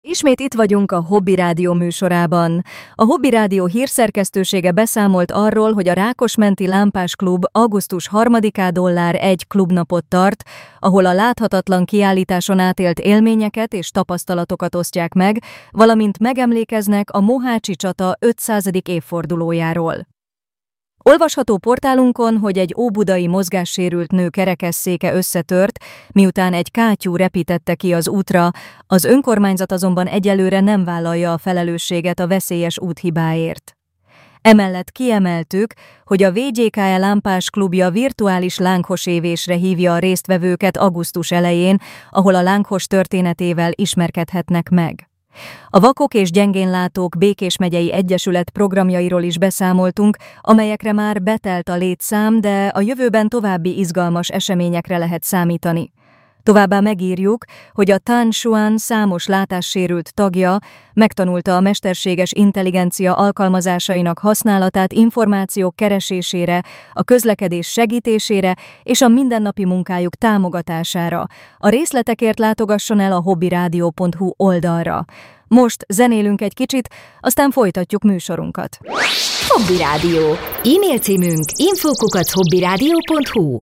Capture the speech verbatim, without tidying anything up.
Ismét itt vagyunk a Hobby Rádió műsorában. A Hobby Rádió hírszerkesztősége beszámolt arról, hogy a Rákosmenti Lámpás Klub augusztus harmadikától dollár egy klubnapot tart, ahol a láthatatlan kiállításon átélt élményeket és tapasztalatokat osztják meg, valamint megemlékeznek a Mohácsi csata ötszázadik évfordulójáról. Olvasható portálunkon, hogy egy óbudai mozgássérült nő kerekesszéke összetört, miután egy kátyú repítette ki az útra, az önkormányzat azonban egyelőre nem vállalja a felelősséget a veszélyes úthibáért. Emellett kiemeltük, hogy a vé dzsé ká e Lámpás Klubja virtuális lánghos-évésre hívja a résztvevőket augusztus elején, ahol a lánghos történetével ismerkedhetnek meg. A Vakok és Gyengénlátók Békés megyei egyesület programjairól is beszámoltunk, amelyekre már betelt a létszám, de a jövőben további izgalmas eseményekre lehet számítani. Továbbá megírjuk, hogy a Tan Xuan számos látássérült tagja megtanulta a mesterséges intelligencia alkalmazásainak használatát információk keresésére, a közlekedés segítésére és a mindennapi munkájuk támogatására. A részletekért látogasson el a hobbyradio pont hu oldalra. Most zenélünk egy kicsit, aztán folytatjuk műsorunkat. Hobby Rádió. E-mail címünk info kukac hobbyradio pont hu.